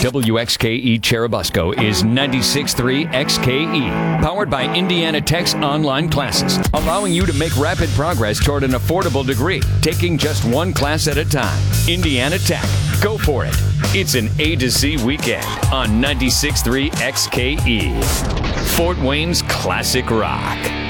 WXKE Cherubusco is 96.3 XKE, powered by Indiana Tech's online classes, allowing you to make rapid progress toward an affordable degree, taking just one class at a time. Indiana Tech. Go for it. It's an A to Z weekend on 96.3 XKE. Fort Wayne's classic rock.